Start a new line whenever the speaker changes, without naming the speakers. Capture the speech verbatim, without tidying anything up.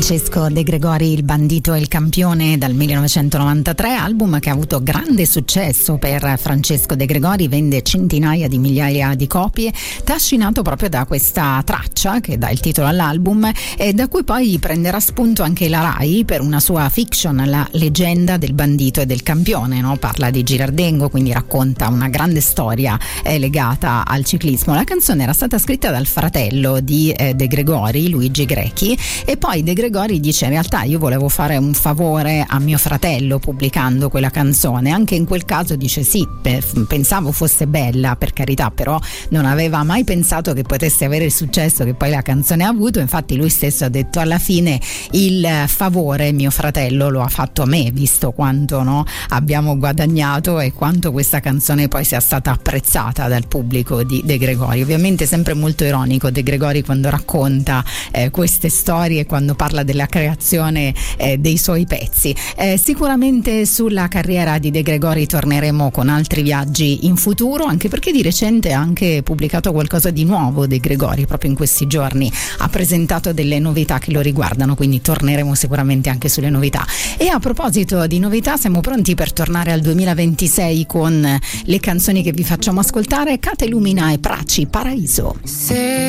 Francesco De Gregori, Il bandito e il campione, dal millenovecentonovantatré, album che ha avuto grande successo per Francesco De Gregori, vende centinaia di migliaia di copie, trascinato proprio da questa traccia che dà il titolo all'album e da cui poi prenderà spunto anche la Rai per una sua fiction, La leggenda del bandito e del campione, no? Parla di Girardengo, quindi racconta una grande storia eh, legata al ciclismo. La canzone era stata scritta dal fratello di eh, De Gregori, Luigi Grechi, e poi De Gregori dice: in realtà io volevo fare un favore a mio fratello pubblicando quella canzone. Anche in quel caso dice sì, pensavo fosse bella, per carità, però non aveva mai pensato che potesse avere il successo che poi la canzone ha avuto. Infatti lui stesso ha detto: alla fine il favore mio fratello lo ha fatto a me, visto quanto, no, abbiamo guadagnato e quanto questa canzone poi sia stata apprezzata dal pubblico di De Gregori. Ovviamente sempre molto ironico De Gregori quando racconta eh, queste storie, quando parla della creazione eh, dei suoi pezzi. Eh, sicuramente sulla carriera di De Gregori torneremo con altri viaggi in futuro, anche perché di recente ha anche pubblicato qualcosa di nuovo. De Gregori proprio in questi giorni ha presentato delle novità che lo riguardano, quindi torneremo sicuramente anche sulle novità. E a proposito di novità, siamo pronti per tornare al duemilaventisei con le canzoni che vi facciamo ascoltare. Cate Lumina e Praci, Paraiso.
Se